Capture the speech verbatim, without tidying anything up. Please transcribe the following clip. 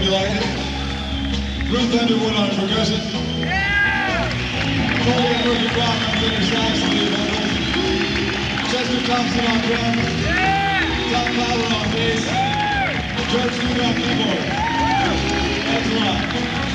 you like it. Ruth Underwood on percussion. Yeah! Corey and Murphy Brock on tenor sax and lead vocals. Chester Thompson on drums. Yeah! Tom Fowler on bass. Yeah! George Duke on keyboard. Thanks a lot.